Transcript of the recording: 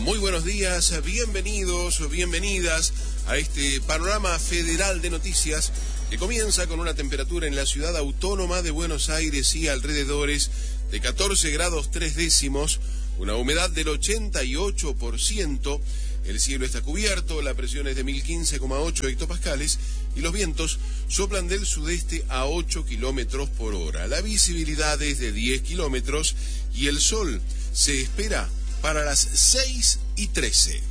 Muy buenos días, bienvenidos o bienvenidas a este panorama federal de noticias que comienza con una temperatura en la ciudad autónoma de Buenos Aires y alrededores de 14 grados 3 décimos, una humedad del 88%, el cielo está cubierto, la presión es de 1015,8 hectopascales y los vientos soplan del sudeste a 8 kilómetros por hora. La visibilidad es de 10 kilómetros y el sol se espera para las 6:13.